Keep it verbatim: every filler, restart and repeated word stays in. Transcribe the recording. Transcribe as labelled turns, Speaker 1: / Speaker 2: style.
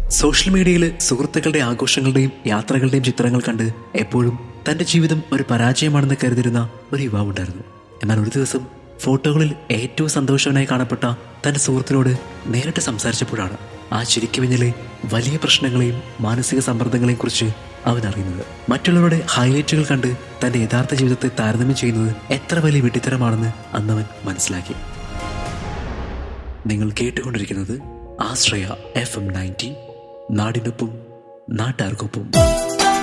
Speaker 1: Social മീഡിയയിൽ സുഹൃത്തുക്കളുടെ ആഘോഷങ്ങളുടെയും യാത്രകളുടെയും ചിത്രങ്ങൾ കണ്ട് എപ്പോഴും തന്റെ ജീവിതം ഒരു പരാജയമാണെന്ന് കരുതിരുന്ന ഒരു യുവാവുണ്ടായിരുന്നു. എന്നാൽ ഒരു ദിവസം ഫോട്ടോകളിൽ ഏറ്റവും സന്തോഷവനായി കാണപ്പെട്ട തന്റെ സുഹൃത്തിനോട് നേരിട്ട് സംസാരിച്ചപ്പോഴാണ് ആ ചിരിക്ക് പിന്നിലെ വലിയ പ്രശ്നങ്ങളെയും മാനസിക സമ്മർദ്ദങ്ങളെയും കുറിച്ച് അവൻ അറിയുന്നത്. മറ്റുള്ളവരുടെ ഹൈലൈറ്റുകൾ കണ്ട് തന്റെ യഥാർത്ഥ ജീവിതത്തെ താരതമ്യം ചെയ്യുന്നത് എത്ര വലിയ വിഡ്ഢിത്തരമാണെന്ന് അന്നവൻ മനസ്സിലാക്കി. നിങ്ങൾ കേട്ടുകൊണ്ടിരിക്കുന്നത് ആശ്രയ എഫ് എം നയൻറ്റി, നാടിനൊപ്പം നാട്ടാർക്കൊപ്പം.